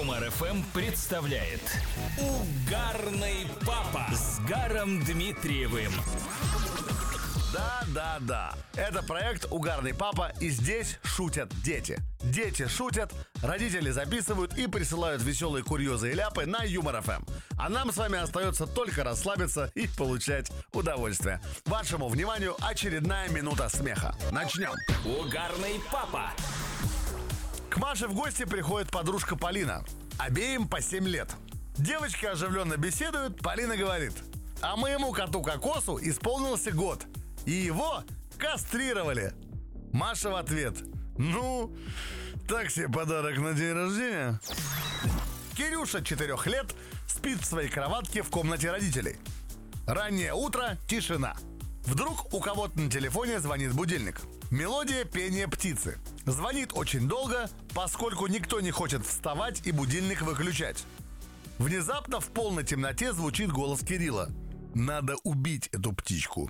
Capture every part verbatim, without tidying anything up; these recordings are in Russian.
Юмор эф эм представляет Угарный папа с Гаром Дмитриевым. Да-да-да, это проект «Угарный папа», и здесь шутят дети. Дети шутят, родители записывают и присылают веселые курьезы и ляпы на Юмор эф эм. А нам с вами остается только расслабиться и получать удовольствие. Вашему вниманию очередная минута смеха. Начнем. Угарный папа. К Маше в гости приходит подружка Полина. Обеим по семь лет. Девочки оживленно беседуют, Полина говорит: а моему коту Кокосу исполнился год, и его кастрировали. Маша в ответ: ну, так себе подарок на день рождения. Кирюша, четырех лет, спит в своей кроватке в комнате родителей. Раннее утро, тишина. Вдруг у кого-то на телефоне звонит будильник. Мелодия пения птицы. Звонит очень долго, поскольку никто не хочет вставать и будильник выключать. Внезапно в полной темноте звучит голос Кирилла: надо убить эту птичку.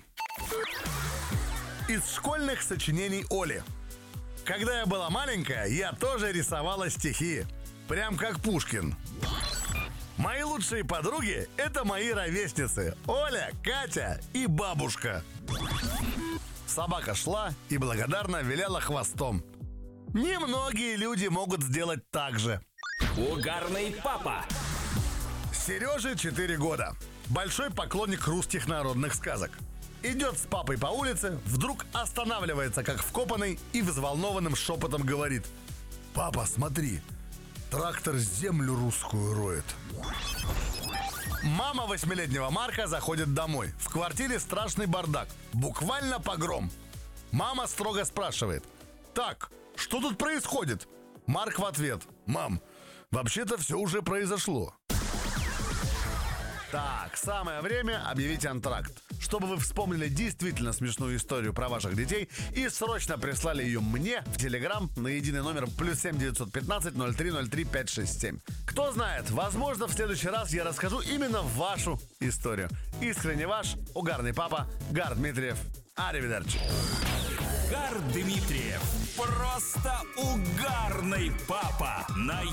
Из школьных сочинений Оли. Когда я была маленькая, я тоже рисовала стихи. Прям как Пушкин. Мои лучшие подруги — это мои ровесницы Оля, Катя и бабушка. Собака шла и благодарно виляла хвостом. Немногие люди могут сделать так же. Угарный папа. Сереже четыре года. Большой поклонник русских народных сказок. Идет с папой по улице, вдруг останавливается как вкопанный и взволнованным шепотом говорит: папа, смотри, трактор землю русскую роет. Мама восьмилетнего Марка заходит домой. В квартире страшный бардак, буквально погром. Мама строго спрашивает: так, что тут происходит? Марк в ответ: мам, вообще-то все уже произошло. Так, самое время объявить антракт, чтобы вы вспомнили действительно смешную историю про ваших детей и срочно прислали ее мне в Телеграм на единый номер плюс семь девятьсот пятнадцать ноль три ноль три пять шесть семь. Кто знает, возможно, в следующий раз я расскажу именно вашу историю. Искренне ваш угарный папа Гар Дмитриев. Аривидерчи. Гар Дмитриев. Просто угарный папа на